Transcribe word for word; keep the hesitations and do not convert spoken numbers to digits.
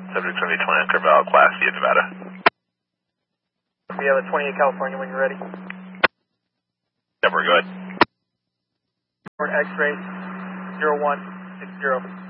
Subject's going to be twenty Curval, Class C of Nevada. We have a twenty-eight California when you're ready. Yep, we're good. For an X-ray zero one six zero.